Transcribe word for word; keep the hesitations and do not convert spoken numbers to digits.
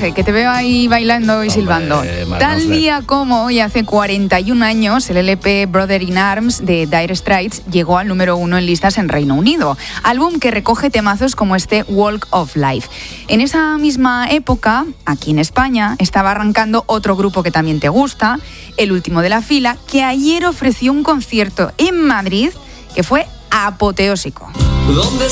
José, que te veo ahí bailando y Hombre, silbando. Tal día como hoy, hace cuarenta y un años, el L P Brother in Arms de Dire Straits llegó al número uno en listas en Reino Unido. Álbum que recoge temazos como este Walk of Life. En esa misma época, aquí en España, estaba arrancando otro grupo que también te gusta, El Último de la Fila, que ayer ofreció un concierto en Madrid que fue apoteósico. ¿Dónde